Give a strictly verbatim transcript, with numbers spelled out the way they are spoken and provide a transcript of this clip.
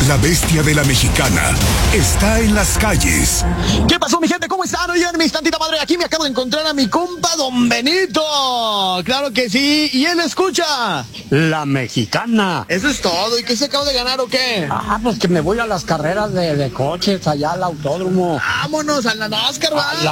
La bestia de la mexicana está en las calles. ¿Qué pasó, mi gente? ¿Cómo están? Oigan, mi tantita madre, aquí me acabo de encontrar a mi compa Don Benito. Claro que sí, y él escucha La Mexicana. Eso es todo. ¿Y qué se acaba de ganar o qué? Ah, pues que me voy a las carreras de, de coches allá al autódromo. Vámonos a la NASCAR, ¿va?